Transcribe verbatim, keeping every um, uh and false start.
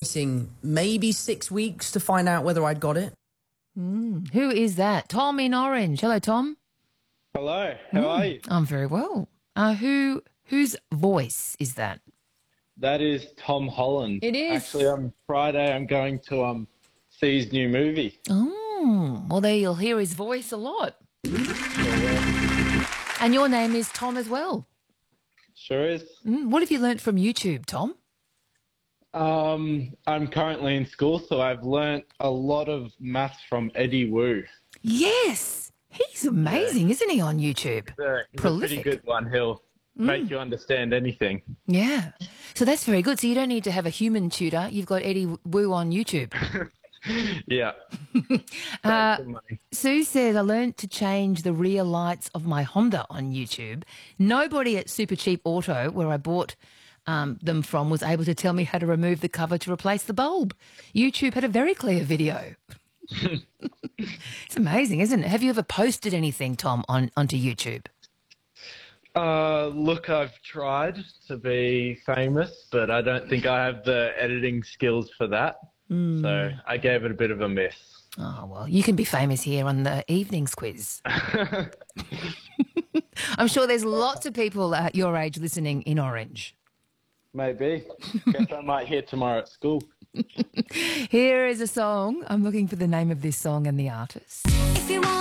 missing maybe six weeks to find out whether I'd got it. Mm. Who is that? Tom in Orange. Hello, Tom. Hello, how Mm. are you? I'm very well. Uh, who whose voice is that? That is Tom Holland. It is. Actually, on Friday I'm going to um see his new movie. Oh, well, there you'll hear his voice a lot. And your name is Tom as well. Sure is. Mm. What have you learnt from YouTube, Tom? Um, I'm currently in school, so I've learnt a lot of maths from Eddie Wu. Yes. He's amazing, isn't he, on YouTube? He's a, he's a Prolific. pretty good one. He'll make you understand anything. Yeah. So that's very good. So you don't need to have a human tutor. You've got Eddie Wu on YouTube. Yeah. Uh, Save some money. Sue says, I learned to change the rear lights of my Honda on YouTube. Nobody at Super Cheap Auto, where I bought um, them from, was able to tell me how to remove the cover to replace the bulb. YouTube had a very clear video. It's amazing, isn't it? Have you ever posted anything, Tom, on onto YouTube? Uh, look, I've tried to be famous, but I don't think I have the editing skills for that. Mm. So I gave it a bit of a miss. Oh, well, you can be famous here on the evenings quiz. I'm sure there's lots of people at your age listening in Orange. Maybe. Guess I might hear tomorrow at school. Here is a song. I'm looking for the name of this song and the artist.